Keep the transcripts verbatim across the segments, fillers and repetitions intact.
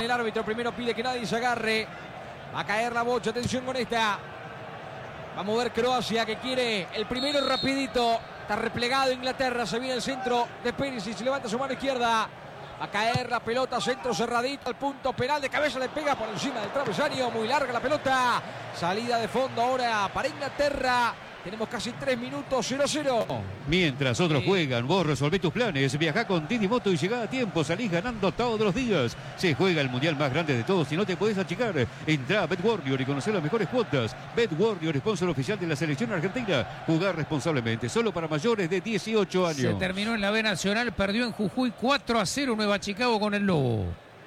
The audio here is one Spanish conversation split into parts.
el árbitro. Primero pide que nadie se agarre. Va a caer la bocha. Atención con esta. Va a mover Croacia, que quiere el primero rapidito. Está replegado Inglaterra. Se viene el centro de Perisic. Se levanta su mano izquierda. Va a caer la pelota. Centro cerradito. Al punto penal. De cabeza le pega por encima del travesaño. Muy larga la pelota. Salida de fondo ahora para Inglaterra. Tenemos casi tres minutos, cero a cero. Mientras otros Sí. juegan, vos resolvés tus planes. Viajá con Didi Moto y llegá a tiempo. Salís ganando todos los días. Se juega el mundial más grande de todos y no te podés achicar. Entrá a BetWarrior y conocé las mejores cuotas. BetWarrior, sponsor oficial de la selección argentina. Jugar responsablemente, solo para mayores de dieciocho años. Se terminó en la B Nacional, perdió en Jujuy cuatro a cero Nueva Chicago con el Lobo.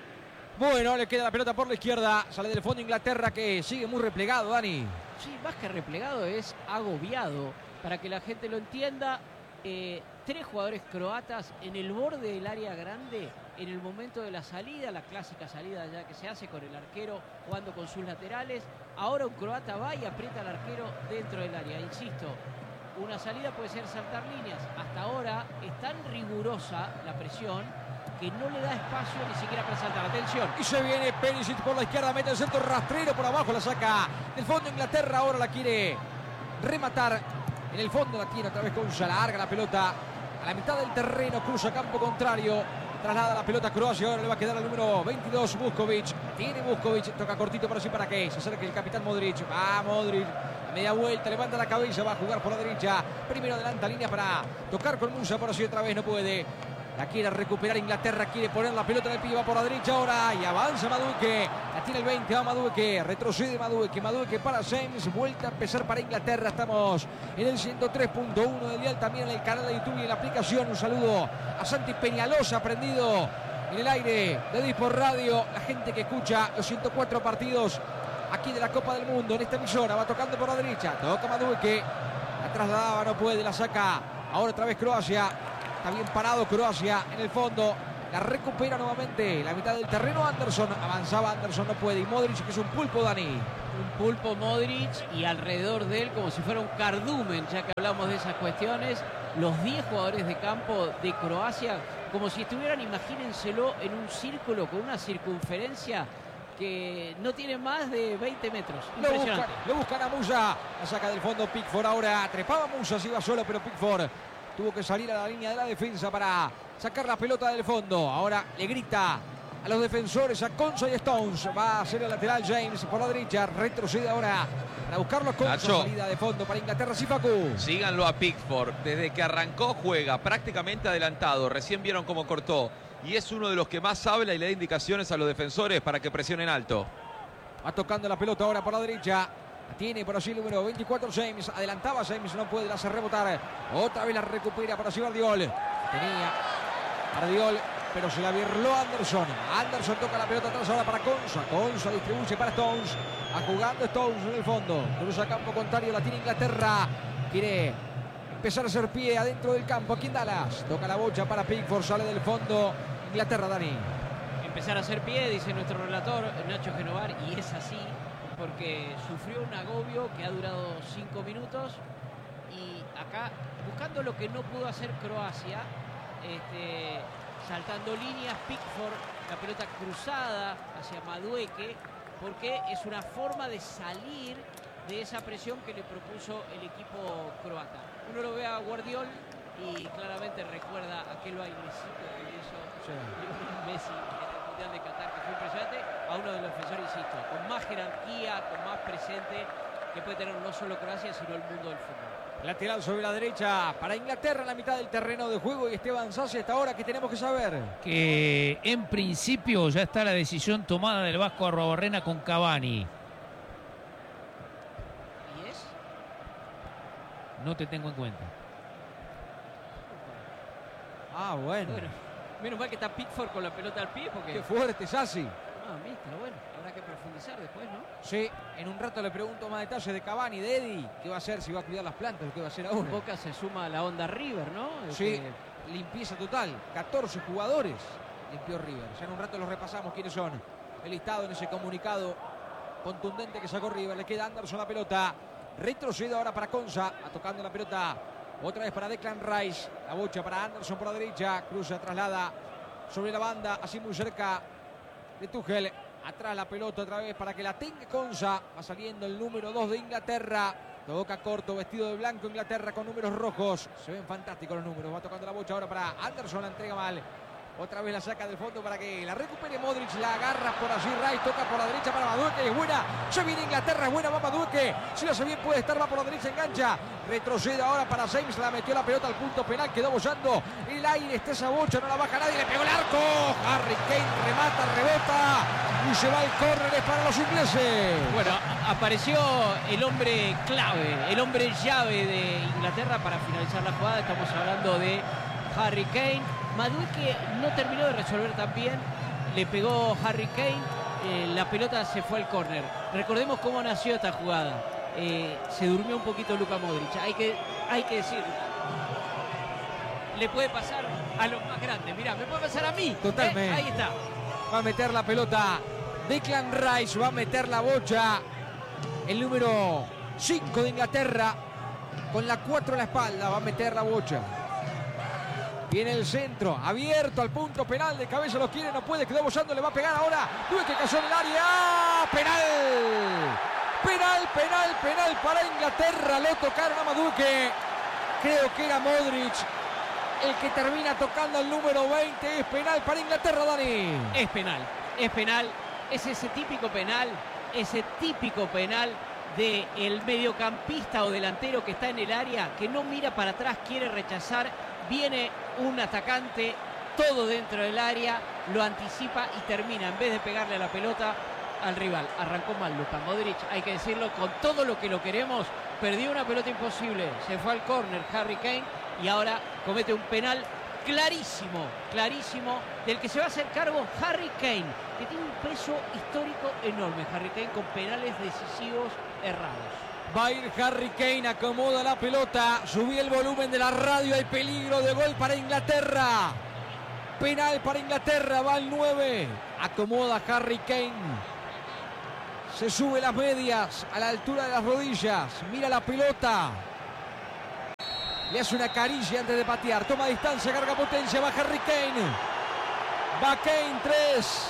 Bueno, le queda la pelota por la izquierda. Sale del fondo Inglaterra, que sigue muy replegado, Dani. Sí, más que replegado es agobiado. Para que la gente lo entienda, eh, tres jugadores croatas en el borde del área grande en el momento de la salida, la clásica salida ya que se hace con el arquero jugando con sus laterales. Ahora un croata va y aprieta al arquero dentro del área. Insisto, una salida puede ser saltar líneas. Hasta ahora es tan rigurosa la presión que no le da espacio ni siquiera para saltar. Atención. Y se viene Perisic por la izquierda, mete el centro rastrero por abajo, la saca del fondo Inglaterra, ahora la quiere rematar. En el fondo la tiene otra vez Konsa, larga la pelota a la mitad del terreno, cruza campo contrario, traslada la pelota a Croacia, ahora le va a quedar al número veintidós, Vuskovic. Tiene Vuskovic, toca cortito para sí, para que se acerque el capitán Modric. Va Modric, a media vuelta, levanta la cabeza, va a jugar por la derecha. Primero adelanta línea para tocar con Musa, por así otra vez no puede. La quiere recuperar Inglaterra, quiere poner la pelota en el pie, va por la derecha ahora y avanza Madueke. La tiene el veinte, va Madueke, retrocede Madueke, Madueke para James, vuelta a empezar para Inglaterra. Estamos en el ciento tres punto uno del dial, también en el canal de YouTube y en la aplicación. Un saludo a Santi Peñalosa, prendido en el aire de Disport Radio. La gente que escucha los ciento cuatro partidos aquí de la Copa del Mundo en esta emisora. Va tocando por la derecha, toca Madueke, la trasladaba, no puede, la saca ahora otra vez Croacia. Está bien parado Croacia en el fondo. La recupera nuevamente. La mitad del terreno Anderson. Avanzaba Anderson, no puede. Y Modric, que es un pulpo, Dani. Un pulpo Modric y alrededor de él como si fuera un cardumen, ya que hablamos de esas cuestiones, los diez jugadores de campo de Croacia, como si estuvieran, imagínenselo, en un círculo con una circunferencia que no tiene más de veinte metros. Lo Impresionante. buscan, lo buscan a Musa. La saca del fondo Pickford ahora. Trepaba Musa, se iba solo, pero Pickford tuvo que salir a la línea de la defensa para sacar la pelota del fondo. Ahora le grita a los defensores, a Konsa y Stones. Va a hacer el lateral James por la derecha. Retrocede ahora para buscarlo. Konsa. Nacho. Salida de fondo para Inglaterra. Sifacu. Síganlo a Pickford. Desde que arrancó juega prácticamente adelantado. Recién vieron cómo cortó. Y es uno de los que más habla y le da indicaciones a los defensores para que presionen alto. Va tocando la pelota ahora por la derecha. La tiene por allí el número veinticuatro James. Adelantaba James, no puede, la hace rebotar. Otra vez la recupera por allí Bardiol. Tenía Bardiol, pero se la virló Anderson. Anderson toca la pelota atrás ahora para Konsa. Konsa distribuye para Stones. Va jugando Stones en el fondo. Cruza campo contrario, la tiene Inglaterra. Quiere empezar a hacer pie adentro del campo. Aquí en Dallas. Toca la bocha para Pickford, sale del fondo. Inglaterra, Dani. Empezar a hacer pie, dice nuestro relator Nacho Genovar, y es así porque sufrió un agobio que ha durado cinco minutos y acá buscando lo que no pudo hacer Croacia, este, saltando líneas, Pickford, la pelota cruzada hacia Madueke, porque es una forma de salir de esa presión que le propuso el equipo croata. Uno lo ve a Guardiol y claramente recuerda aquel bailecito que le hizo Lionel Messi en el Mundial de Qatar, que fue impresionante, a uno de los defensores, insisto, con más jerarquía, con más presente que puede tener no solo Croacia, sino el mundo del fútbol. Lateral sobre la derecha para Inglaterra en la mitad del terreno de juego. Y Esteban Sassi, hasta ahora, ¿qué tenemos que saber? Que en principio ya está la decisión tomada del Vasco Arruabarrena con Cavani. ¿Y es? No te tengo en cuenta. Ah, bueno. Bueno, menos mal que está Pickford con la pelota al pie porque... Qué fuerte, Sassi. Ah, mister, bueno, habrá que profundizar después, ¿no? Sí, en un rato le pregunto más detalles de Cavani, de Eddie. ¿Qué va a hacer? Si va a cuidar las plantas o qué va a hacer ahora. Boca se suma a la onda River, ¿no? Sí, Este, limpieza total. catorce jugadores limpió River. Ya en un rato los repasamos quiénes son. El listado en ese comunicado contundente que sacó River. Le queda Anderson la pelota. Retrocede ahora para Konsa. A tocando la pelota. Otra vez para Declan Rice. La bocha para Anderson por la derecha. Cruza, traslada sobre la banda. Así muy cerca de Tuchel. Atrás la pelota otra vez para que la tenga Konsa. Va saliendo el número dos de Inglaterra. Toca corto, vestido de blanco Inglaterra con números rojos. Se ven fantásticos los números. Va tocando la bocha ahora para Anderson. La entrega mal. Otra vez la saca del fondo para que la recupere Modric. La agarra por allí Rice. Toca por la derecha para Madueke. Es buena. Se viene Inglaterra. Es buena. Va Madueke. Si lo hace bien puede estar. Va por la derecha. Engancha. Retrocede ahora para James. La metió la pelota al punto penal. Quedó bollando en el aire. Está esa bocha. No la baja nadie. Le pegó el arco. Harry Kane remata, rebota. Y se va el córner. Es para los ingleses. Bueno, apareció el hombre clave, el hombre llave de Inglaterra para finalizar la jugada. Estamos hablando de Harry Kane. Madueke no terminó de resolver tan bien. Le pegó Harry Kane. Eh, la pelota se fue al córner. Recordemos cómo nació esta jugada. Eh, se durmió un poquito Luka Modric. Hay que, hay que decir. Le puede pasar a los más grandes. Mirá, me puede pasar a mí. Totalmente. Eh, ahí está. Va a meter la pelota Declan Rice. Va a meter la bocha. El número cinco de Inglaterra. Con la cuatro a la espalda. Va a meter la bocha. Viene el centro, abierto al punto penal, de cabeza lo quiere, no puede, quedó bollando, le va a pegar ahora. Tuve que cayó en el área. ¡Penal! Penal, penal, penal para Inglaterra. Lo tocaron a Madueke. Creo que era Modric el que termina tocando el número veinte. Es penal para Inglaterra, Dani. Es penal, es penal. Es ese típico penal, ese típico penal del mediocampista o delantero que está en el área, que no mira para atrás, quiere rechazar. Viene un atacante, todo dentro del área, lo anticipa y termina, en vez de pegarle a la pelota, al rival. Arrancó mal Luka Modric, hay que decirlo, con todo lo que lo queremos, perdió una pelota imposible, se fue al córner Harry Kane y ahora comete un penal clarísimo, clarísimo, del que se va a hacer cargo Harry Kane, que tiene un peso histórico enorme, Harry Kane, con penales decisivos errados. Va a ir Harry Kane, acomoda la pelota, subí el volumen de la radio, hay peligro de gol para Inglaterra. Penal para Inglaterra, va al nueve, acomoda Harry Kane. Se sube las medias a la altura de las rodillas, mira la pelota. Le hace una caricia antes de patear, toma distancia, carga potencia, va Harry Kane. Va Kane, tres.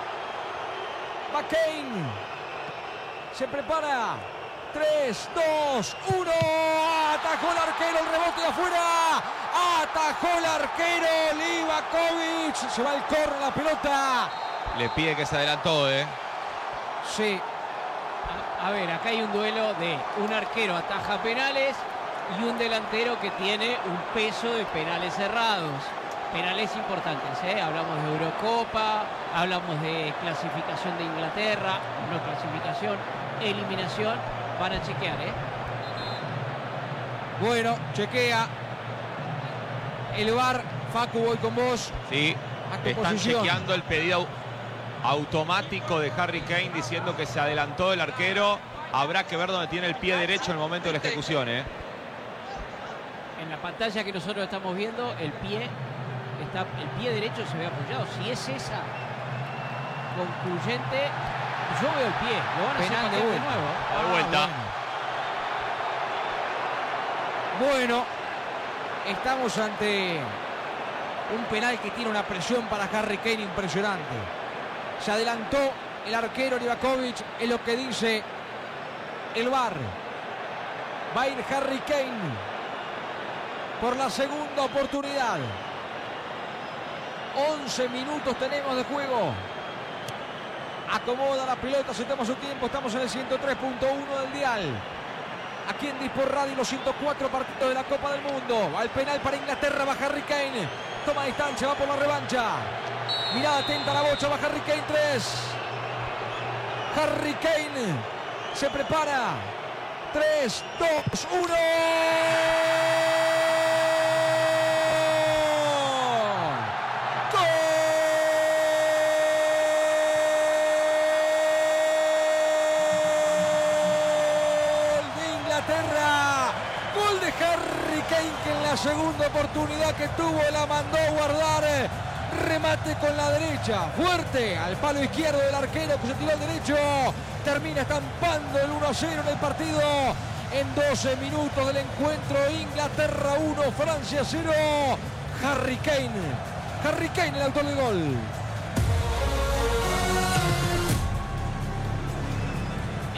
Va Kane. Se prepara. tres, dos, uno. Atajó el arquero, el rebote de afuera. Atajó el arquero Livakovic. Se va al córner la pelota. Le pide que se adelantó, ¿eh? Sí. A, a ver, acá hay un duelo de un arquero ataja penales y un delantero que tiene un peso de penales cerrados. Penales importantes, ¿eh? Hablamos de Eurocopa, hablamos de clasificación de Inglaterra, no clasificación, eliminación. Van a chequear, ¿eh? Bueno, chequea el V A R. Facu, voy con vos. Sí, A tu están posición. chequeando el pedido automático de Harry Kane diciendo que se adelantó el arquero. Habrá que ver dónde tiene el pie derecho en el momento de la ejecución, ¿eh? En la pantalla que nosotros estamos viendo, el pie está, el pie derecho se ve apoyado. Si es esa concluyente, yo veo el pie. Lo van a Penal hacer de patear de vuelta. nuevo. De Ah, vuelta. Bueno. Bueno, estamos ante un penal que tiene una presión para Harry Kane impresionante. Se adelantó el arquero Livakovic, es lo que dice el V A R. Va a ir Harry Kane por la segunda oportunidad. once minutos tenemos de juego. Acomoda la pelota, se toma su tiempo. Estamos en el ciento tres punto uno del dial. Aquí en Disport Radio, los ciento cuatro partidos de la Copa del Mundo. Va el penal para Inglaterra, va Harry Kane. Toma distancia, va por la revancha. Mirada atenta a la bocha, va Harry Kane, tres. Harry Kane se prepara. tres, dos, uno. Gol de Harry Kane, que en la segunda oportunidad que tuvo la mandó a guardar. Remate con la derecha, fuerte al palo izquierdo del arquero que se tiró al derecho. Termina estampando el uno a cero en el partido. En doce minutos del encuentro, Inglaterra uno, Francia cero. Harry Kane, Harry Kane el autor del gol.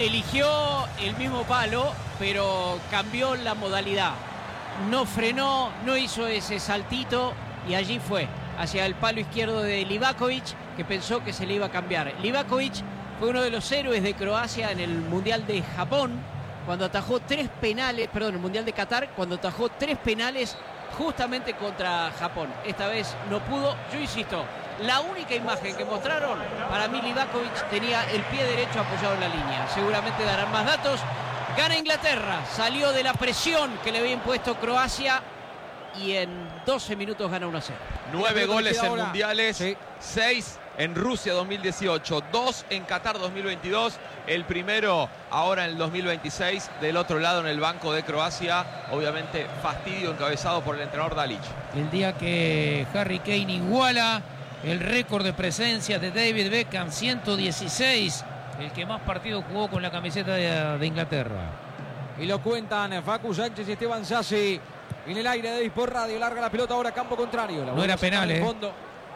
eligió el mismo palo, pero cambió la modalidad. No frenó, no hizo ese saltito y allí fue, hacia el palo izquierdo de Livakovic, que pensó que se le iba a cambiar. Livakovic fue uno de los héroes de Croacia en el Mundial de Japón, cuando atajó tres penales, perdón, el Mundial de Qatar, cuando atajó tres penales justamente contra Japón. Esta vez no pudo. Yo insisto, la única imagen que mostraron, para mí Livakovic tenía el pie derecho apoyado en la línea. Seguramente darán más datos. Gana Inglaterra, salió de la presión que le había impuesto Croacia y en doce minutos gana uno a cero. Nueve goles en ahora. mundiales, Sí. seis en Rusia dos mil dieciocho, dos en Qatar dos mil veintidós, el primero ahora en el dos mil veintiséis, del otro lado en el banco de Croacia, obviamente fastidio encabezado por el entrenador Dalic. El día que Harry Kane iguala el récord de presencias de David Beckham, ciento dieciséis, el que más partidos jugó con la camiseta de, de Inglaterra. Y lo cuentan Facu Sánchez y Esteban Sassi. En el aire de por radio, larga la pelota ahora a campo contrario. La No era penal, en eh. fondo.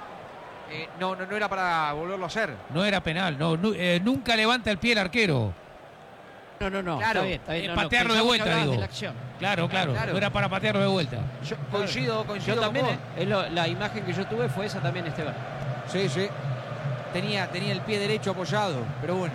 Eh, no, no, no era para volverlo a hacer. No era penal, no, nu- eh, nunca levanta el pie el arquero. No, no, no, Claro, está bien, está bien. eh, No, no, patearlo de pensamos que vuelta, hablabas digo. de la acción. Claro, claro, Claro. no era para patearlo de vuelta. Yo coincido, coincido Yo con también, vos. eh, es lo- la imagen que yo tuve fue esa también, Esteban. Sí, sí. Tenía, tenía el pie derecho apoyado, pero bueno.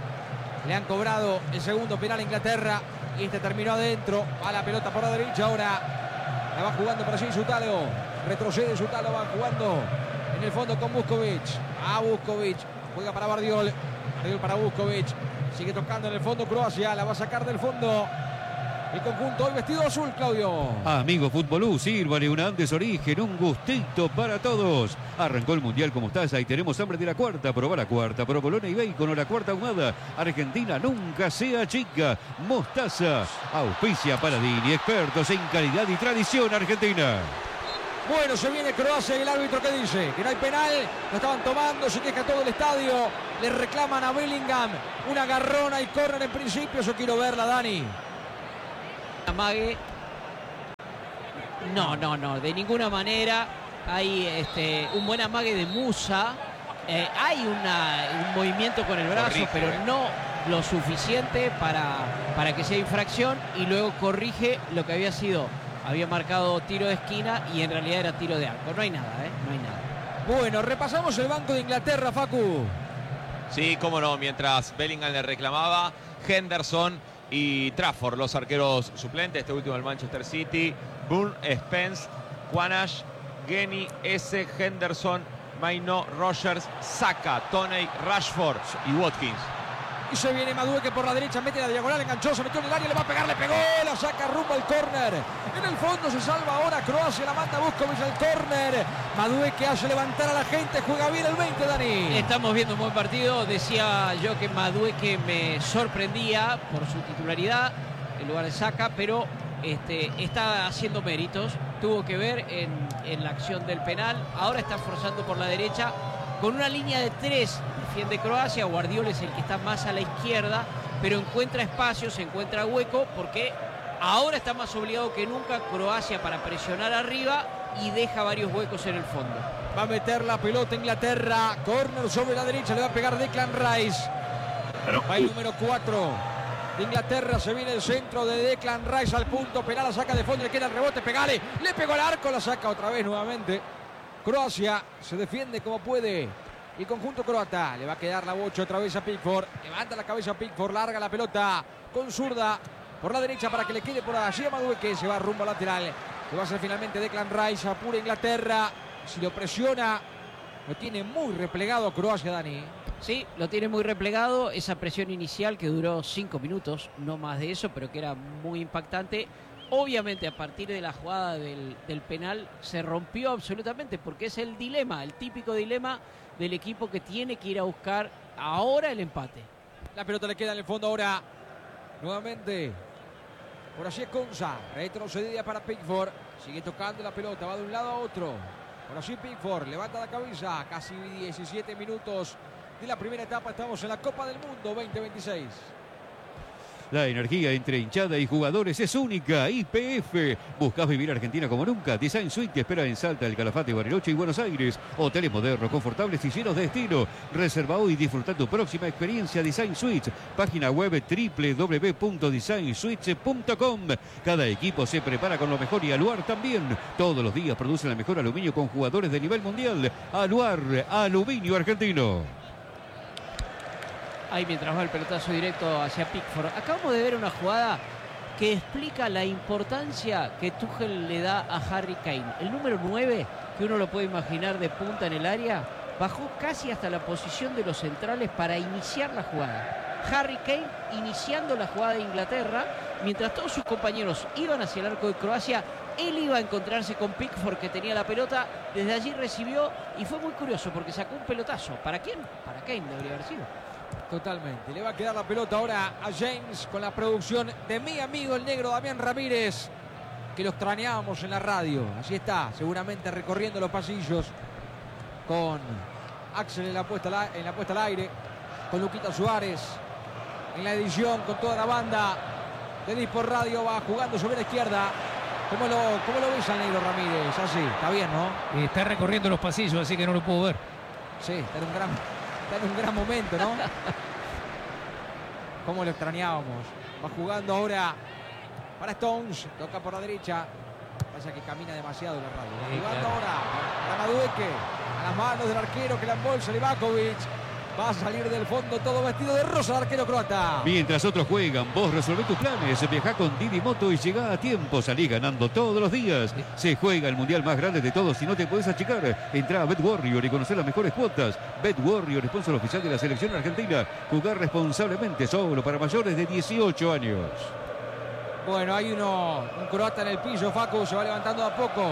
Le han cobrado el segundo penal a Inglaterra y este terminó adentro. Va la pelota por la derecha ahora. La va jugando para sí Sutalo. Retrocede Sutalo, va jugando en el fondo con Vuskovic. A Vuskovic. Juega para Bardiol. Bardiol para Vuskovic. Sigue tocando en el fondo Croacia. La va a sacar del fondo el conjunto hoy vestido azul, Claudio. Amigo Futbolú, sírvale un Andes Origen, un gustito para todos. Arrancó el Mundial como mostaza y tenemos hambre de la cuarta. Probá la cuarta, provolone y bacon o la cuarta ahumada. Argentina nunca sea chica. Mostaza, auspicia Paladini, expertos en calidad y tradición argentina. Bueno, se viene Croacia y el árbitro que dice que no hay penal, lo estaban tomando, se queja todo el estadio, le reclaman a Bellingham una garrona y córner en principio. Yo quiero verla, Dani. Amague. No, no, no, de ninguna manera. Hay este, un buen amague de Musa. Eh, hay una, un movimiento con el brazo, Corrige, pero eh. no lo suficiente para, para que sea infracción. Y luego corrige lo que había sido. Había marcado tiro de esquina y en realidad era tiro de arco. No hay nada, ¿eh? No hay nada. Bueno, repasamos el banco de Inglaterra, Facu. Sí, cómo no, mientras Bellingham le reclamaba, Henderson y Trafford, los arqueros suplentes, este último del Manchester City, Burn, Spence, Quanash, Geni, S, Henderson, Maino, Rogers, Saka, Toney, Rashford y Watkins. Y se viene Madueke por la derecha, mete la diagonal, enganchó, se metió en el área, le va a pegar, le pegó, la saca rumbo al córner. En el fondo se salva ahora Croacia, la manda Vuskovic al córner. Madueke hace levantar a la gente, juega bien el veinte, Dani. Estamos viendo un buen partido. Decía yo que Madueke me sorprendía por su titularidad en lugar de Saka, pero este, está haciendo méritos. Tuvo que ver en, en la acción del penal. Ahora está forzando por la derecha con una línea de tres. Defiende Croacia. Guardiola es el que está más a la izquierda, pero encuentra espacio, se encuentra hueco, porque ahora está más obligado que nunca Croacia para presionar arriba y deja varios huecos en el fondo. Va a meter la pelota Inglaterra. Corner sobre la derecha. Le va a pegar Declan Rice. Va el número cuatro de Inglaterra. Se viene el centro de Declan Rice al punto penal. La saca de fondo. Le queda el rebote. Pegale. Le pegó al arco. La saca otra vez nuevamente. Croacia se defiende como puede. El conjunto croata. Le va a quedar la bocha otra vez a Pickford. Levanta la cabeza a Pickford. Larga la pelota con zurda por la derecha para que le quede por allí a Madueke. Se va rumbo lateral. Que va a ser finalmente Declan Rice. Apura Inglaterra. Si lo presiona, lo tiene muy replegado Croacia, Dani. Sí, lo tiene muy replegado. Esa presión inicial que duró cinco minutos, no más de eso, pero que era muy impactante. Obviamente, a partir de la jugada del, del penal, se rompió absolutamente, porque es el dilema, el típico dilema del equipo que tiene que ir a buscar ahora el empate. La pelota le queda en el fondo ahora. Nuevamente. Por allí es Konsa. Retrocedida para Pickford. Sigue tocando la pelota. Va de un lado a otro. Por allí Pickford. Levanta la cabeza. Casi diecisiete minutos de la primera etapa. Estamos en la Copa del Mundo veinte veintiséis. La energía entre hinchada y jugadores es única. Y P F. ¿Buscás vivir Argentina como nunca? Design Suite te espera en Salta, El Calafate, Bariloche y Buenos Aires. Hoteles modernos, confortables y llenos de estilo. Reserva hoy y disfruta tu próxima experiencia Design Suites. Página web doble u doble u doble u punto design suites punto com. Cada equipo se prepara con lo mejor y Aluar también. Todos los días producen el mejor aluminio con jugadores de nivel mundial. Aluar, aluminio argentino. Ahí mientras va el pelotazo directo hacia Pickford. Acabamos de ver una jugada que explica la importancia que Tuchel le da a Harry Kane. El número nueve, que uno lo puede imaginar de punta en el área, bajó casi hasta la posición de los centrales para iniciar la jugada. Harry Kane iniciando la jugada de Inglaterra, mientras todos sus compañeros iban hacia el arco de Croacia, él iba a encontrarse con Pickford, que tenía la pelota, desde allí recibió y fue muy curioso porque sacó un pelotazo. ¿Para quién? Para Kane debería haber sido. Totalmente. Le va a quedar la pelota ahora a James con la producción de mi amigo el negro Damián Ramírez, que lo extrañábamos en la radio. Así está, seguramente recorriendo los pasillos con Axel en la puesta al, en la puesta al aire, con Luquita Suárez en la edición, con toda la banda de Disport Radio. Va jugando sobre la izquierda. ¿Cómo lo, cómo lo ves al negro Ramírez? Así, está bien, ¿no? Está recorriendo los pasillos, así que no lo puedo ver. Sí, está en un gran, está en un gran momento, ¿no? Cómo lo extrañábamos. Va jugando ahora para Stones. Toca por la derecha. Pasa que camina demasiado la radio. Va Sí, jugando claro. ahora para Madueque. A las manos del arquero que la embolsa Livakovic. Va a salir del fondo todo vestido de rosa el arquero croata. Mientras otros juegan, vos resolvé tus planes. Viajá con Didi Moto y llegá a tiempo. Salí ganando todos los días. Se juega el mundial más grande de todos y no te podés achicar. Entrá a Bet Warrior y conocer las mejores cuotas. Bet Warrior, sponsor oficial de la selección argentina. Jugar responsablemente, solo para mayores de dieciocho años. Bueno, hay uno, un croata en el piso. Facu se va levantando a poco.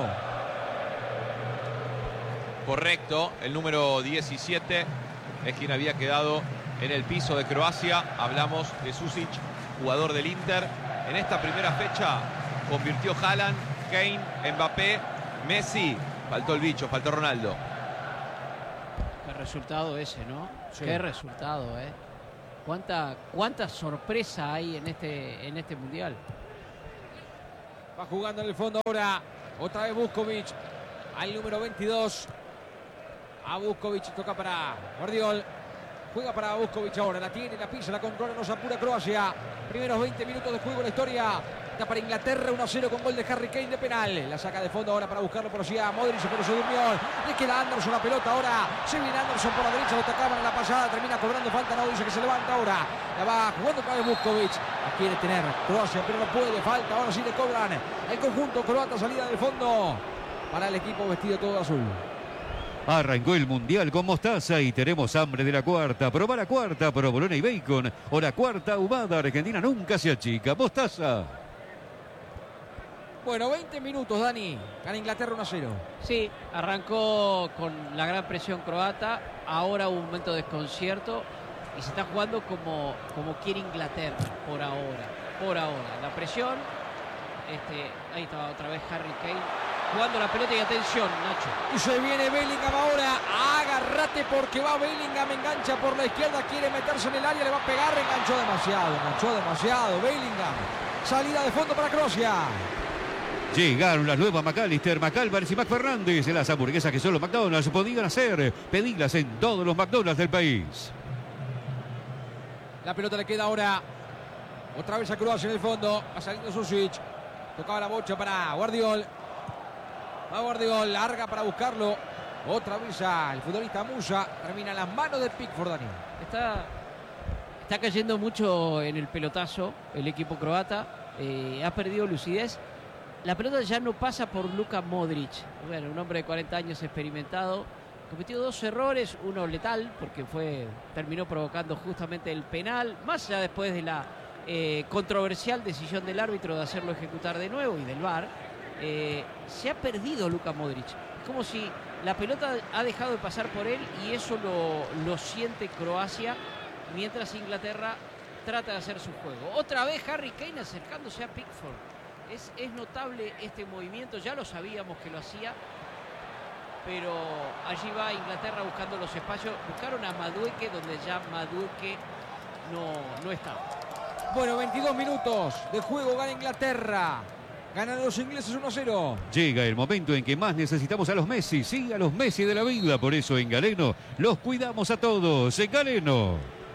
Correcto, el número diecisiete es quien había quedado en el piso de Croacia. Hablamos de Susic, jugador del Inter. En esta primera fecha convirtió Haaland, Kane, Mbappé, Messi. Faltó el bicho, faltó Ronaldo. Qué resultado ese, ¿no? Sí. Qué resultado, ¿eh? ¿Cuánta, cuánta sorpresa hay en este, en este mundial? Va jugando en el fondo ahora. Otra vez Vuskovic. Al número veintidós. A Vuskovic, toca para Guardiol. Juega para Vuskovic ahora. La tiene, la pisa, la controla, nos apura Croacia. Primeros veinte minutos de juego en la historia. Está para Inglaterra uno a cero con gol de Harry Kane de penal. La saca de fondo ahora para buscarlo por allá. Modric, pero se durmió. Le queda Anderson la pelota ahora. Se viene Anderson por la derecha. Lo atacaban en la pasada. Termina cobrando falta. No, dice que se levanta ahora. La va jugando otra vez Vuskovic. La quiere tener Croacia, pero no puede. Falta. Ahora sí le cobran. El conjunto croata, salida del fondo para el equipo vestido todo azul. Arrancó el mundial con mostaza y tenemos hambre de la cuarta. Probá la cuarta, provolone y bacon. O la cuarta ahumada. Argentina nunca se achica. Mostaza. Bueno, veinte minutos, Dani. Gana Inglaterra uno a cero. Sí, arrancó con la gran presión croata. Ahora un momento de desconcierto. Y se está jugando como, como quiere Inglaterra, por ahora. Por ahora. La presión. Este, ahí estaba otra vez Harry Kane jugando la pelota y atención, Nacho. Y se viene Bellingham ahora. Agárrate porque va Bellingham. Engancha por la izquierda. Quiere meterse en el área. Le va a pegar. Enganchó demasiado. Enganchó demasiado. Bellingham. Salida de fondo para Croacia. Llegaron las nuevas McAllister, McAlvarez y McFernández. Las hamburguesas que solo McDonald's podían hacer. Pedílas en todos los McDonald's del país. La pelota le queda ahora otra vez a Croacia en el fondo. Va saliendo Susic. Tocaba la bocha para Guardiol. Va Guardiol, larga para buscarlo. Otra vez al futbolista Musa. Termina en las manos de Pickford, Dani. Está, está cayendo mucho en el pelotazo el equipo croata. Eh, ha perdido lucidez. La pelota ya no pasa por Luka Modric. Bueno, un hombre de cuarenta años experimentado. Cometió dos errores, uno letal, porque fue terminó provocando justamente el penal. Más allá después de la eh, controversial decisión del árbitro de hacerlo ejecutar de nuevo y del V A R. Eh, se ha perdido Luka Modric. Es como si la pelota ha dejado de pasar por él y eso lo, lo siente Croacia, mientras Inglaterra trata de hacer su juego. Otra vez Harry Kane acercándose a Pickford. Es, es notable este movimiento, ya lo sabíamos que lo hacía, pero allí va Inglaterra buscando los espacios. Buscaron a Madueke donde ya Madueke no, no estaba. Bueno, veintidós minutos de juego, gana Inglaterra. Ganan los ingleses uno a cero. Llega el momento en que más necesitamos a los Messi, sí, a los Messi de la vida. Por eso en Galeno los cuidamos a todos. En Galeno.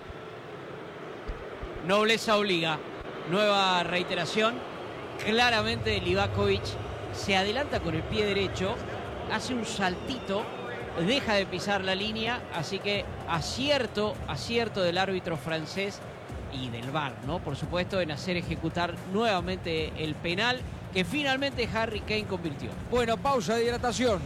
Nobleza obliga. Nueva reiteración. Claramente Livakovic se adelanta con el pie derecho, hace un saltito, deja de pisar la línea, así que acierto, acierto del árbitro francés y del V A R, ¿no? Por supuesto, en hacer ejecutar nuevamente el penal que finalmente Harry Kane convirtió. Bueno, pausa de hidratación.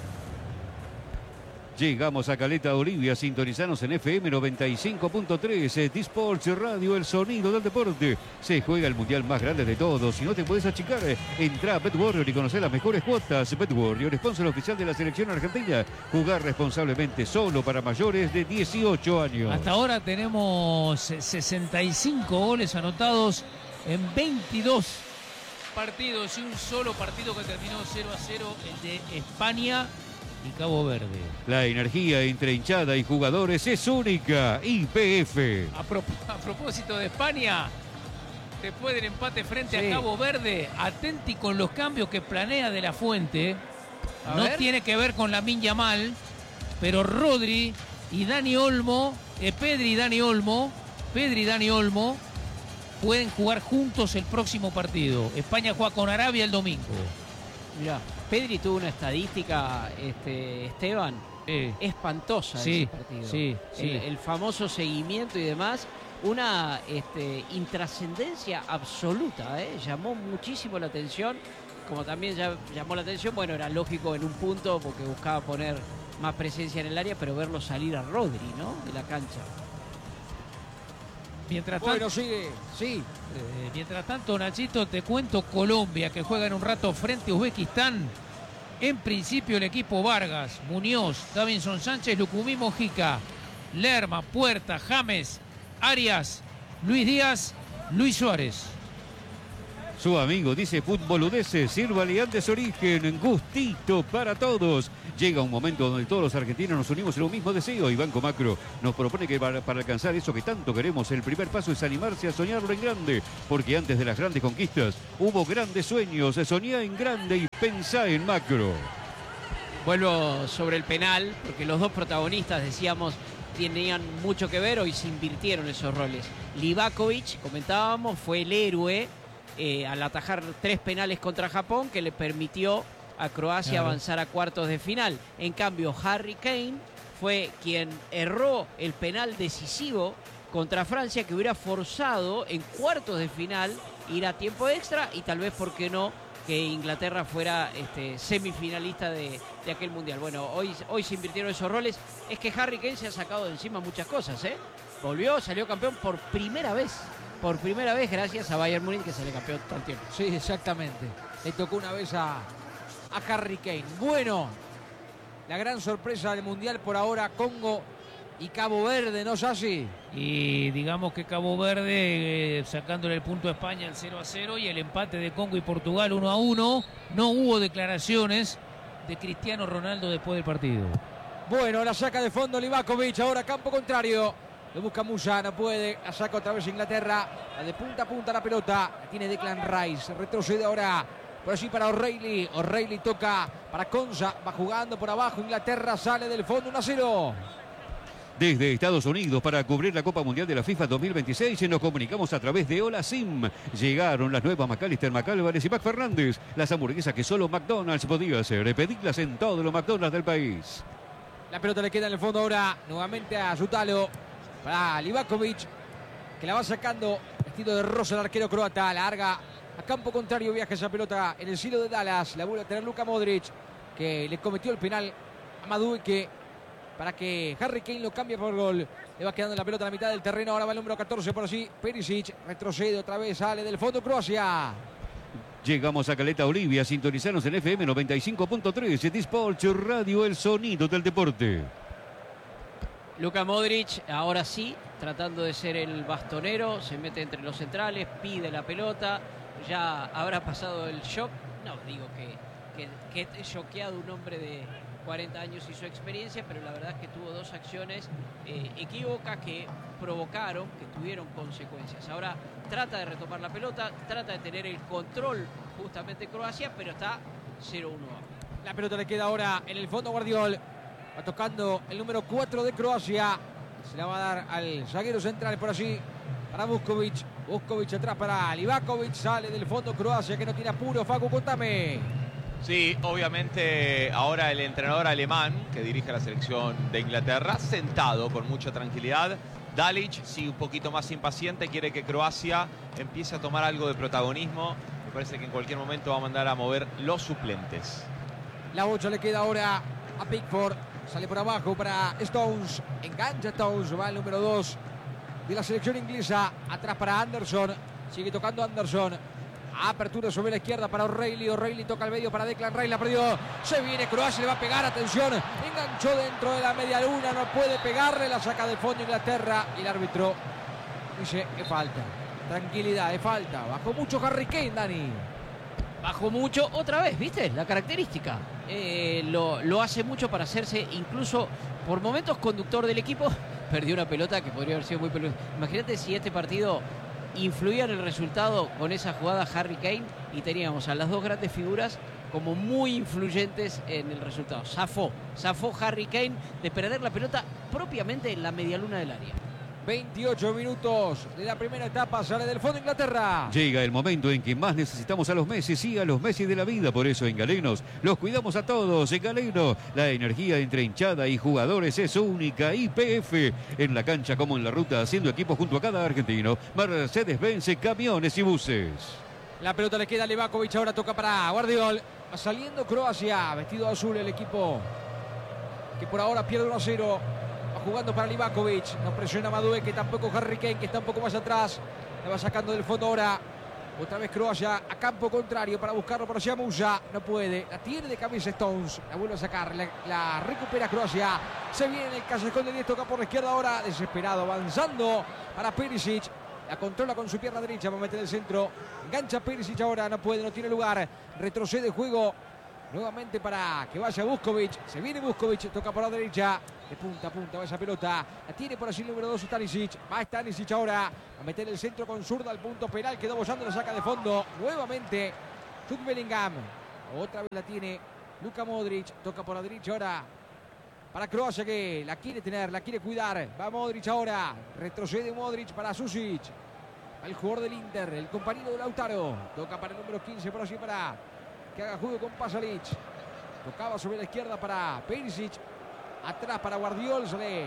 Llegamos a Caleta Olivia, sintonizanos en F M noventa y cinco punto tres, T-Sports Radio, el sonido del deporte. Se juega el mundial más grande de todos. Si no te puedes achicar, entra a BetWarrior y conocer las mejores cuotas. BetWarrior, sponsor oficial de la selección argentina. Jugar responsablemente, solo para mayores de dieciocho años. Hasta ahora tenemos sesenta y cinco goles anotados en veintidós partidos y un solo partido que terminó cero a cero, el de España y Cabo Verde. La energía entre hinchada y jugadores es única. Y P F. A, pro, a propósito de España, después del empate frente Sí. a Cabo Verde, atenti con los cambios que planea De La Fuente. A No ver. tiene que ver con Lamine Yamal, pero Rodri y Dani Olmo, eh, Pedri y Dani Olmo, Pedri y Dani Olmo pueden jugar juntos el próximo partido. España juega con Arabia el domingo. Mirá, Pedri tuvo una estadística, este, Esteban, Eh, espantosa Sí, ese partido. sí, sí. El, el famoso seguimiento y demás, una este, intrascendencia absoluta, ¿eh? Llamó muchísimo la atención, como también ya llamó la atención, bueno, era lógico en un punto porque buscaba poner más presencia en el área, pero verlo salir a Rodri, ¿no? De la cancha. mientras tanto, Bueno, sigue. Sí. Eh, mientras tanto, Nachito, te cuento Colombia, que juega en un rato frente a Uzbekistán. En principio el equipo Vargas, Muñoz, Davinson Sánchez, Lucumí Mojica, Lerma, Puerta, James, Arias, Luis Díaz, Luis Suárez. Su amigo dice futboludeces, sírvale antes origen, gustito para todos. Llega un momento donde todos los argentinos nos unimos en un mismo deseo y Banco Macro nos propone que para, para alcanzar eso que tanto queremos, el primer paso es animarse a soñarlo en grande, porque antes de las grandes conquistas hubo grandes sueños. Soñá en grande y pensá en macro. Vuelvo sobre el penal, porque los dos protagonistas, decíamos, tenían mucho que ver, hoy se invirtieron esos roles. Livakovic, comentábamos, fue el héroe eh, al atajar tres penales contra Japón, que le permitió a Croacia Claro. avanzar a cuartos de final. En cambio, Harry Kane fue quien erró el penal decisivo contra Francia, que hubiera forzado en cuartos de final ir a tiempo extra y tal vez, ¿por qué no?, que Inglaterra fuera este, semifinalista de, de aquel mundial. Bueno, hoy, hoy se invirtieron esos roles. Es que Harry Kane se ha sacado de encima muchas cosas, ¿eh? Volvió, salió campeón por primera vez. Por primera vez gracias a Bayern Múnich, que sale campeón todo el tiempo. Sí, exactamente. Le tocó una vez a, a Harry Kane. Bueno, la gran sorpresa del Mundial por ahora, Congo y Cabo Verde, ¿no es así? Y digamos que Cabo Verde eh, sacándole el punto a España el cero a cero y el empate de Congo y Portugal uno a uno. No hubo declaraciones de Cristiano Ronaldo después del partido. Bueno, la saca de fondo Livakovic, ahora campo contrario. Lo busca Musa, no puede. La saca otra vez Inglaterra. La de punta a punta la pelota. La tiene Declan Rice. Retrocede ahora por allí para O'Reilly. O'Reilly toca para Konsa. Va jugando por abajo. Inglaterra sale del fondo uno a cero. Desde Estados Unidos para cubrir la Copa Mundial de la FIFA dos mil veintiséis nos comunicamos a través de Hola Sim. Llegaron las nuevas McAllister, McAlvarez y Mac Fernández. Las hamburguesas que solo McDonald's podía hacer. Pedidlas en todos los McDonald's del país. La pelota le queda en el fondo ahora nuevamente a Zutalo. Para Livakovic, que la va sacando vestido de rosa el arquero croata. Larga a campo contrario, viaja esa pelota en el silo de Dallas. La vuelve a tener Luka Modric, que le cometió el penal a Madueke para que Harry Kane lo cambie por gol. Le va quedando la pelota a la mitad del terreno. Ahora va el número catorce por allí. Perisic retrocede otra vez, sale del fondo Croacia. Llegamos a Caleta Olivia, sintonizanos en F M noventa y cinco punto tres, T-Sports Radio, el sonido del deporte. Luka Modric, ahora sí, tratando de ser el bastonero, se mete entre los centrales, pide la pelota, ya habrá pasado el shock. No, digo que, que, que esté choqueado un hombre de, cuarenta años y su experiencia, pero la verdad es que tuvo dos acciones eh, equívocas que provocaron, que tuvieron consecuencias. Ahora trata de retomar la pelota, trata de tener el control justamente Croacia, pero está cero uno. La pelota le queda ahora en el fondo a Guardiol. Va tocando el número cuatro de Croacia. Se la va a dar al zaguero central por allí para Vuskovic. Vuskovic atrás para Livakovic. Sale del fondo Croacia que no tiene apuro. Facu, contame. Sí, obviamente ahora el entrenador alemán que dirige la selección de Inglaterra, sentado con mucha tranquilidad. Dalic, sí, un poquito más impaciente, quiere que Croacia empiece a tomar algo de protagonismo. Me parece que en cualquier momento va a mandar a mover los suplentes. La ocho le queda ahora a Pickford. Sale por abajo para Stones. Engancha Stones. Va el número dos de la selección inglesa. Atrás para Anderson. Sigue tocando Anderson. Apertura sobre la izquierda para O'Reilly. O'Reilly toca al medio para Declan Rice. La perdió. Se viene Croacia. Le va a pegar. Atención. Enganchó dentro de la media luna. No puede pegarle. La saca del fondo Inglaterra. Y el árbitro dice que falta. Tranquilidad. Es falta. Bajó mucho Harry Kane, Dani. Bajó mucho, otra vez, ¿viste? La característica. Eh, lo, lo hace mucho para hacerse incluso por momentos conductor del equipo. Perdió una pelota que podría haber sido muy peligrosa. Imagínate si este partido influía en el resultado con esa jugada Harry Kane y teníamos a las dos grandes figuras como muy influyentes en el resultado. Zafó, zafó Harry Kane de perder la pelota propiamente en la medialuna del área. veintiocho minutos de la primera etapa, sale del fondo Inglaterra. Llega el momento en que más necesitamos a los Messi, sí, a los Messi de la vida. Por eso en Galenos los cuidamos a todos. En Galeno, la energía entre hinchada y jugadores es única. Y P F en la cancha como en la ruta, haciendo equipo junto a cada argentino. Mercedes-Benz, camiones y buses. La pelota le queda a Livakovic, ahora toca para Guardiol. Va saliendo Croacia, vestido azul el equipo que por ahora pierde uno a cero. Jugando para Livakovic, no presiona Madueke, que tampoco Harry Kane, que está un poco más atrás. Le va sacando del fondo ahora. Otra vez Croacia a campo contrario para buscarlo por allá Musa. No puede, la tiene de cabeza Stones. La vuelve a sacar, la, la recupera Croacia. Se viene en el callejón de diez, toca por la izquierda ahora. Desesperado, avanzando para Perisic. La controla con su pierna derecha, va a meter el centro. Engancha Perisic ahora, no puede, no tiene lugar. Retrocede el juego. Nuevamente para que vaya Vuskovic. Se viene Vuskovic, toca por la derecha. De punta a punta va esa pelota. La tiene por allí el número dos Stanisic. Va Stanisic ahora a meter el centro con zurda al punto penal. Quedó bollando, la saca de fondo. Nuevamente Jude Bellingham. Otra vez la tiene Luka Modric. Toca por la derecha ahora para Croacia, que la quiere tener, la quiere cuidar. Va Modric ahora. Retrocede Modric para Susic. El jugador del Inter, el compañero de Lautaro. Toca para el número quince por allí para que haga juego con Pasalic. Tocaba sobre la izquierda para Perisic. Atrás para Guardiol. Sale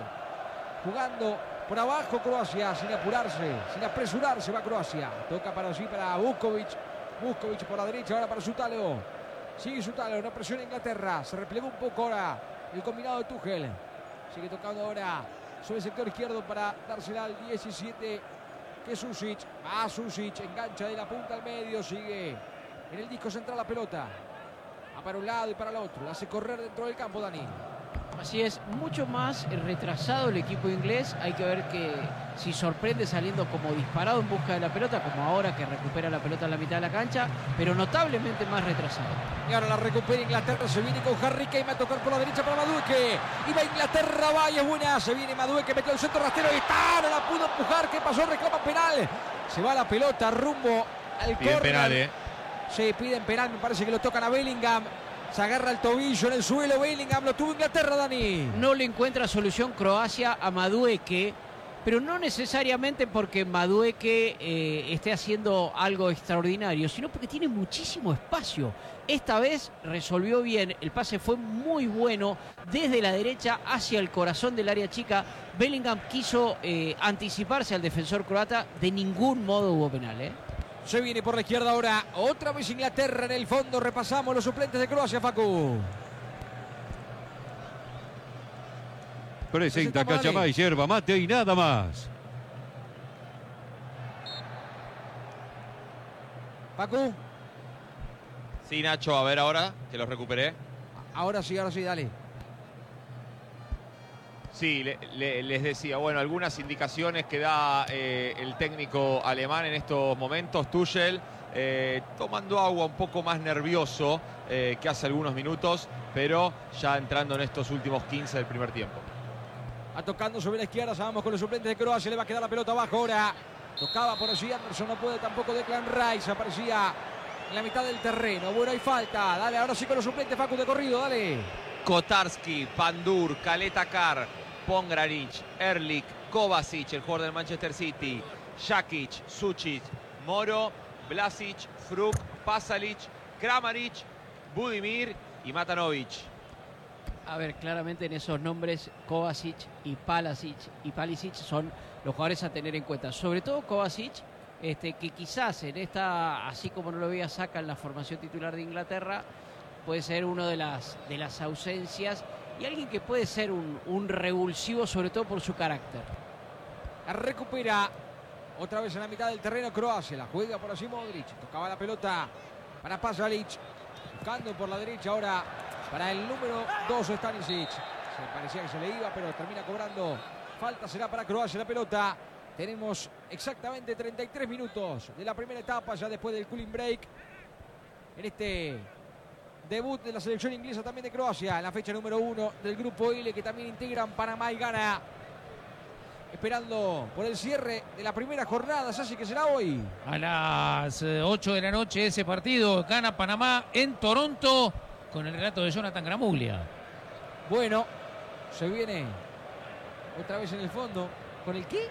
jugando por abajo Croacia sin apurarse, sin apresurarse va Croacia. Toca para allí para Vuskovic. Vuskovic por la derecha ahora para Sutalo. Sigue Sutalo, no presiona Inglaterra. Se replegó un poco ahora el combinado de Tuchel. Sigue tocando ahora sobre el sector izquierdo para dársela al diecisiete, que es Susic. Va Susic, engancha de la punta al medio. Sigue en el disco central la pelota. Va para un lado y para el otro. La hace correr dentro del campo, Dani. Así es, mucho más retrasado el equipo inglés. Hay que ver que si sorprende saliendo como disparado en busca de la pelota, como ahora que recupera la pelota en la mitad de la cancha, pero notablemente más retrasado. Y ahora la recupera Inglaterra, se viene con Harry Kane, va a tocar por la derecha para Madueke. Y va Inglaterra, va y es buena. Se viene Madueke, metió el centro rastrero y está, no la pudo empujar. ¿Qué pasó? Reclama penal. Se va la pelota rumbo al Piden córner. penal, eh. Sí, piden penal, me parece que lo tocan a Bellingham. Se agarra el tobillo en el suelo Bellingham, lo tuvo Inglaterra, Dani. No le encuentra solución Croacia a Madueke, pero no necesariamente porque Madueke eh, esté haciendo algo extraordinario, sino porque tiene muchísimo espacio. Esta vez resolvió bien, el pase fue muy bueno desde la derecha hacia el corazón del área chica. Bellingham quiso eh, anticiparse al defensor croata, de ningún modo hubo penal, ¿eh? Se viene por la izquierda ahora. Otra vez Inglaterra en el fondo. Repasamos los suplentes de Croacia, Facu. Presenta Cachamay, yerba mate y nada más. Facu. Sí, Nacho, a ver ahora, que los recuperé. Ahora sí, ahora sí, dale. Sí, le, le, les decía, bueno, algunas indicaciones que da eh, el técnico alemán en estos momentos, Tuchel, eh, tomando agua, un poco más nervioso eh, que hace algunos minutos, pero ya entrando en estos últimos quince del primer tiempo. A tocando sobre la izquierda, sabemos con los suplentes de Croacia, le va a quedar la pelota abajo ahora. Tocaba por allí Anderson, no puede tampoco Declan Rice, aparecía en la mitad del terreno. Bueno, hay falta, dale, ahora sí con los suplentes, Facu de corrido, dale. Kotarski, Pandur, Kaletakar, Pongranic, Erlich, Kovacic, el jugador del Manchester City, Jakic, Sucic, Moro, Vlasic, Fruk, Pasalic, Kramaric, Budimir y Matanovic. A ver, claramente en esos nombres Kovacic y Palasic y Palisic son los jugadores a tener en cuenta. Sobre todo Kovacic, este, que quizás en esta, así como no lo veía Saka en la formación titular de Inglaterra, puede ser uno de las, de las ausencias y alguien que puede ser un, un revulsivo, sobre todo por su carácter. Recupera otra vez en la mitad del terreno Croacia, la juega por allí Modric, tocaba la pelota para Pasalic, buscando por la derecha ahora para el número dos Stanisic. Se parecía que se le iba, pero termina cobrando. Falta será para Croacia la pelota. Tenemos exactamente treinta y tres minutos de la primera etapa, ya después del cooling break. En este debut de la selección inglesa también de Croacia, en la fecha número uno del grupo L, que también integran Panamá y Ghana. Esperando por el cierre de la primera jornada, así que será hoy. A las ocho de la noche ese partido, gana Panamá en Toronto, con el relato de Jonathan Gramuglia. Bueno, se viene otra vez en el fondo. ¿Con el qué?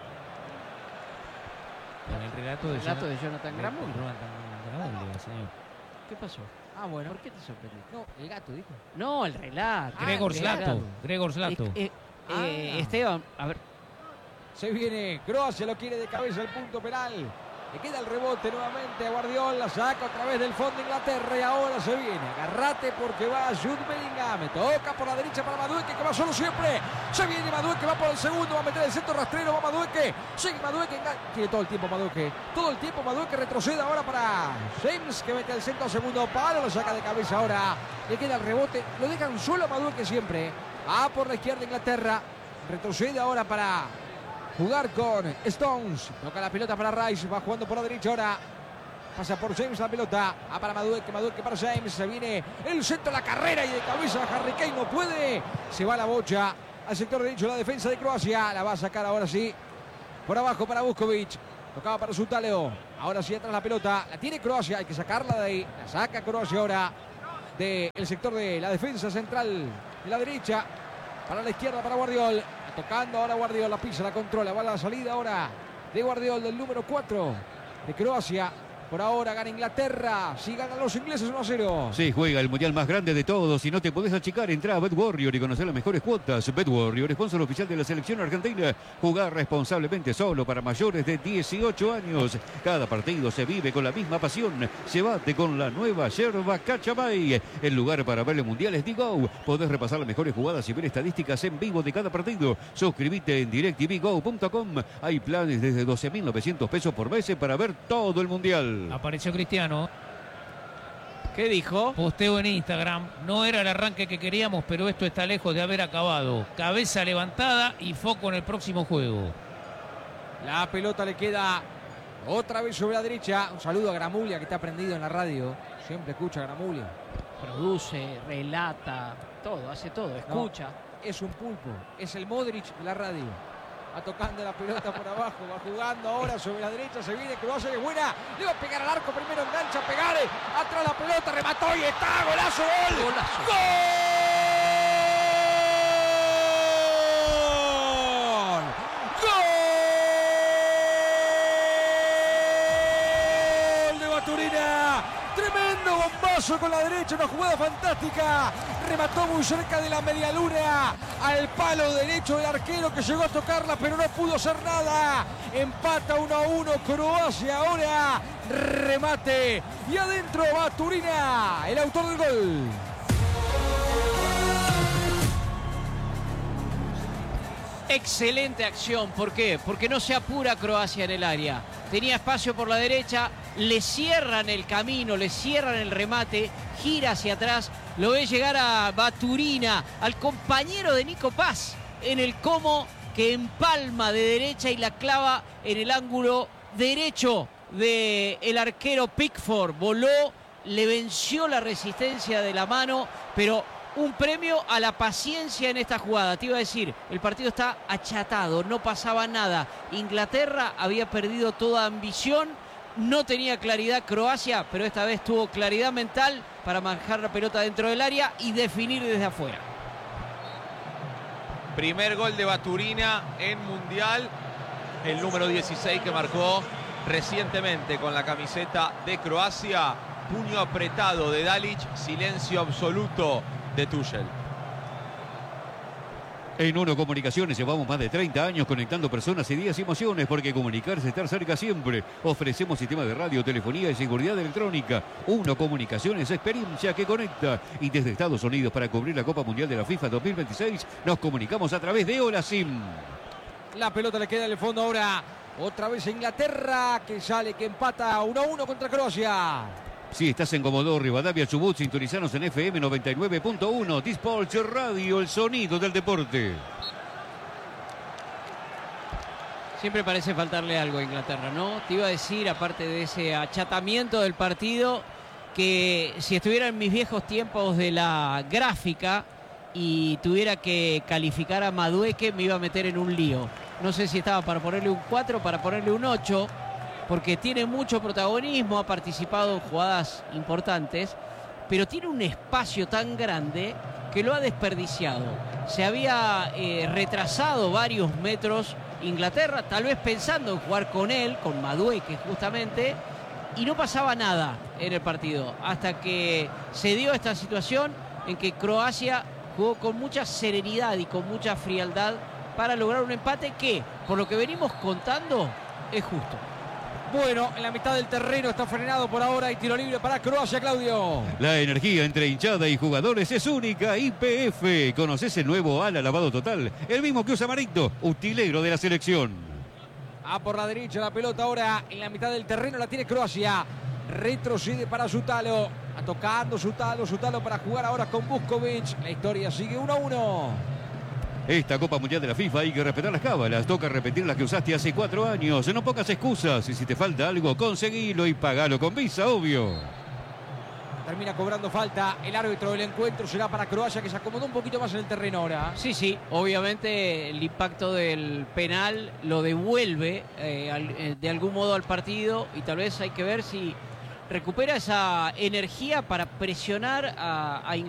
Con el relato de, El relato Jonathan, de Jonathan Gramuglia. Jonathan Gramuglia, señor. ¿Qué pasó? Ah, bueno. ¿Por qué te sorprendiste? No, el gato dijo. No, el relato. Gregor el Slato. relato. Gregor Slato. Eh, eh, eh, Ah. Esteban, a ver, Se viene Croacia, lo quiere de cabeza el punto penal. Le queda el rebote nuevamente a Guardiola, saca otra vez del fondo Inglaterra y ahora se viene. Agarrate porque va Jude Bellingham. Toca por la derecha para Madueke, que va solo siempre. Se viene Madueke, va por el segundo, va a meter el centro rastrero, va Madueke. Sigue Madueke, tiene todo el tiempo Madueke. Todo el tiempo Madueke retrocede ahora para James, que mete el centro al segundo palo, lo saca de cabeza ahora. Le queda el rebote, lo dejan solo a Madueke siempre. Va por la izquierda Inglaterra, retrocede ahora para jugar con Stones. Toca la pelota para Rice. Va jugando por la derecha ahora. Pasa por James la pelota. Va para Madueke. Madueke para James. Se viene el centro de la carrera y de cabeza Harry Kane no puede. Se va la bocha al sector derecho de la defensa de Croacia. La va a sacar ahora sí. Por abajo para Vuskovic. Tocaba para Sutaleo. Ahora sí atrás la pelota. La tiene Croacia. Hay que sacarla de ahí. La saca Croacia ahora del sector de la defensa central de la derecha. Para la izquierda para Guardiol. Tocando ahora Guardiol, la pisa, la controla. Va a la salida ahora de Guardiol, del número cuatro de Croacia. Por ahora gana Inglaterra. Si ganan los ingleses uno a cero. Se juega el mundial más grande de todos. Si no te podés achicar, entra a BetWarrior y conocer las mejores cuotas. BetWarrior, sponsor oficial de la selección argentina. Jugar responsablemente, solo para mayores de dieciocho años. Cada partido se vive con la misma pasión. Se bate con la nueva yerba Cachamay. El lugar para ver el mundial es Digo. Podés repasar las mejores jugadas y ver estadísticas en vivo de cada partido. Suscríbete en directv go punto com. Hay planes desde doce mil novecientos pesos por mes para ver todo el mundial. Apareció Cristiano. ¿qué dijo? Posteo en Instagram. No era el arranque que queríamos, pero esto está lejos de haber acabado. Cabeza levantada y foco en el próximo juego. La pelota le queda otra vez sobre la derecha. Un saludo a Gramuglia, que está prendido en la radio. Siempre escucha a Gramuglia. Produce, relata, todo, hace todo, escucha. No, es un pulpo. Es el Modric de la radio. Va tocando la pelota por abajo, va jugando ahora sobre la derecha, se viene Croacia, que es buena, le va a pegar al arco, primero engancha, pegar, atrás la pelota, remató y está, golazo, gol, Golazo. gol, gol de Baturina, tremendo bombazo con la derecha, una jugada fantástica, remató muy cerca de la media luna al palo derecho del arquero, que llegó a tocarla pero no pudo hacer nada. Empata uno a uno Croacia ahora, remate y adentro Baturina, el autor del gol. Excelente acción, ¿por qué? Porque no se apura Croacia en el área. Tenía espacio por la derecha, le cierran el camino, le cierran el remate, gira hacia atrás, lo ve llegar a Baturina, al compañero de Nico Paz, en el como, que empalma de derecha y la clava en el ángulo derecho del arquero Pickford. Voló, le venció la resistencia de la mano, pero un premio a la paciencia en esta jugada. Te iba a decir, el partido está achatado, no pasaba nada. Inglaterra había perdido toda ambición, no tenía claridad Croacia, pero esta vez tuvo claridad mental para manejar la pelota dentro del área y definir desde afuera. Primer gol de Baturina en Mundial, el número dieciséis que marcó recientemente con la camiseta de Croacia. Puño apretado de Dalic, silencio absoluto de Tuchel. En Uno Comunicaciones llevamos más de treinta años conectando personas, ideas y emociones, porque comunicarse es estar cerca siempre. Ofrecemos sistemas de radio, telefonía y seguridad electrónica. Uno Comunicaciones, experiencia que conecta. Y desde Estados Unidos, para cubrir la Copa Mundial de la FIFA dos mil veintiséis, nos comunicamos a través de Hola Sim. La pelota le queda en el fondo ahora. Otra vez a Inglaterra, que sale, que empata uno a uno contra Croacia. Si estás en Comodoro Rivadavia, Chubut, sintonizanos en F M noventa y nueve punto uno. Dispatch Radio, el sonido del deporte. Siempre parece faltarle algo a Inglaterra, ¿no? Te iba a decir, aparte de ese achatamiento del partido, que si estuviera en mis viejos tiempos de la gráfica y tuviera que calificar a Madueke, me iba a meter en un lío. No sé si estaba para ponerle un cuatro, para ponerle un ocho, porque tiene mucho protagonismo, ha participado en jugadas importantes, pero tiene un espacio tan grande que lo ha desperdiciado. Se había eh, retrasado varios metros Inglaterra, tal vez pensando en jugar con él, con Madueke justamente, y no pasaba nada en el partido, hasta que se dio esta situación en que Croacia jugó con mucha serenidad y con mucha frialdad para lograr un empate que, por lo que venimos contando, es justo. Bueno, en la mitad del terreno está frenado por ahora y tiro libre para Croacia, Claudio. La energía entre hinchada y jugadores es única. Y P F. ¿Conoces el nuevo ala lavado total? El mismo que usa Marito, utilero de la selección. A por la derecha la pelota ahora en la mitad del terreno la tiene Croacia. Retrocede para Zutalo. A tocando Zutalo, Zutalo para jugar ahora con Vuskovic. La historia sigue uno a uno. Esta Copa Mundial de la FIFA hay que respetar las cábalas. Toca repetir las que usaste hace cuatro años. No pongas excusas. Y si te falta algo, conseguilo y pagalo con Visa, obvio. Termina cobrando falta. El árbitro del encuentro será para Croacia, que se acomodó un poquito más en el terreno ahora. Sí, sí. Obviamente el impacto del penal lo devuelve eh, al, eh, de algún modo al partido. Y tal vez hay que ver si recupera esa energía para presionar a, a Inglaterra.